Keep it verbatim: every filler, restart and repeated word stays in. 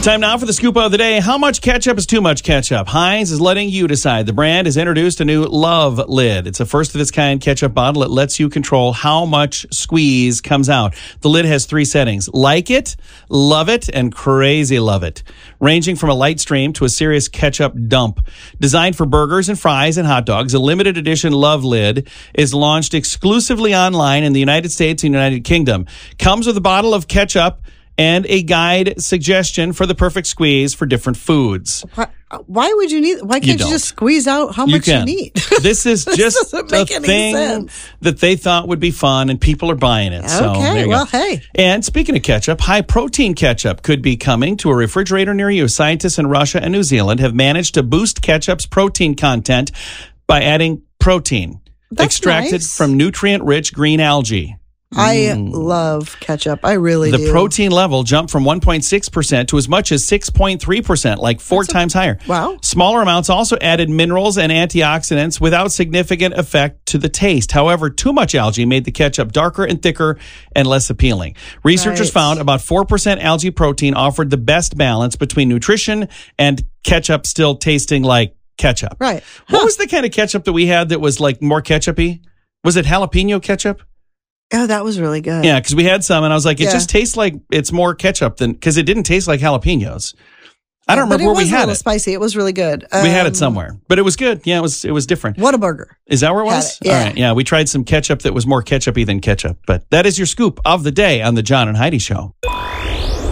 Time now for the scoop of the day. How much ketchup is too much ketchup? Heinz is letting you decide. The brand has introduced a new Love Lid. It's a first of its kind ketchup bottle. It lets you control how much squeeze comes out. The lid has three settings: like it, love it, and crazy love it, ranging from a light stream to a serious ketchup dump. Designed for burgers and fries and hot dogs, a limited edition Love Lid is launched exclusively online in the United States and United Kingdom. Comes with a bottle of ketchup and a guide suggestion for the perfect squeeze for different foods. Why, why would you need, why can't you, you just squeeze out how you much can. you need? This is this just a thing sense. that they thought would be fun, and people are buying it. So, okay, well, go. hey. And speaking of ketchup, high-protein ketchup could be coming to a refrigerator near you. Scientists in Russia and New Zealand have managed to boost ketchup's protein content by adding protein That's extracted nice. from nutrient-rich green algae. I Mm. love ketchup. I really The do. protein level jumped from one point six percent to as much as six point three percent, like four That's a- times higher. Wow. Smaller amounts also added minerals and antioxidants without significant effect to the taste. However, too much algae made the ketchup darker and thicker and less appealing. Researchers Right. found about four percent algae protein offered the best balance between nutrition and ketchup still tasting like ketchup. Right. What Huh. was the kind of ketchup that we had that was like more ketchup-y? Was it jalapeno ketchup? Oh, that was really good. Yeah, because we had some, and I was like, it Yeah. just tastes like it's more ketchup than, because it didn't taste like jalapenos. I don't but remember it where we was a had little it. spicy. It was really good. We had Um, it somewhere, but it was good. Yeah, it was. It was different. Whataburger. Is that where it Had was? it, yeah. All right. Yeah, we tried some ketchup that was more ketchup-y than ketchup. But that is your scoop of the day on the John and Heidi Show.